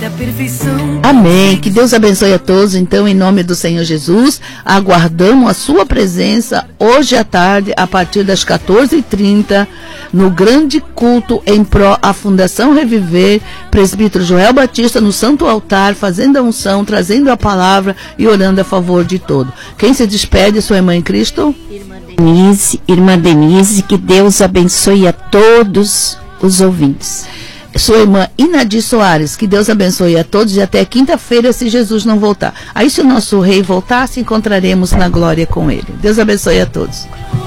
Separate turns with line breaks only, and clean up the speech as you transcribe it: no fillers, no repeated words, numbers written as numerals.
Amém. Que Deus abençoe a todos. Então, em nome do Senhor Jesus, aguardamos a sua presença hoje à tarde, a partir das 14h30, no grande culto em pró à Fundação Reviver, presbítero Joel Batista no Santo Altar, fazendo a unção, trazendo a palavra e orando a favor de todo. Quem se despede, sua irmã em Cristo?
Irmã Denise, que Deus abençoe a todos os ouvintes.
Sua irmã Inadi Soares, que Deus abençoe a todos e até quinta-feira, se Jesus não voltar. Aí, se o nosso rei voltar, se encontraremos na glória com ele. Deus abençoe a todos.